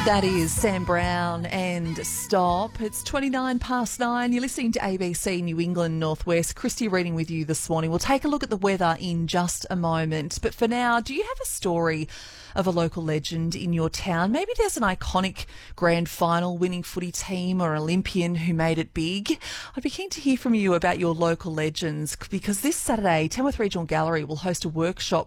That is Sam Brown and Stop. It's 29 past 9. You're listening to ABC New England Northwest. Christy reading with you this morning. We'll take a look at the weather in just a moment. But for now, do you have a story of a local legend in your town? Maybe there's an iconic grand final winning footy team or Olympian who made it big. I'd be keen to hear from you about your local legends, because this Saturday, Tamworth Regional Gallery will host a workshop